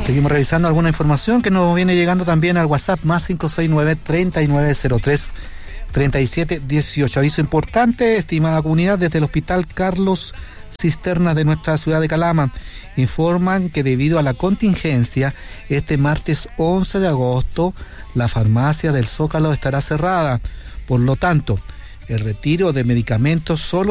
Seguimos revisando alguna información que nos viene llegando también al WhatsApp, más 569-3903-3718. Aviso importante, estimada comunidad, desde el Hospital Carlos Cisternas de nuestra ciudad de Calama. Informan que debido a la contingencia, este martes 11 de agosto, la farmacia del Zócalo estará cerrada. Por lo tanto, el retiro de medicamentos solo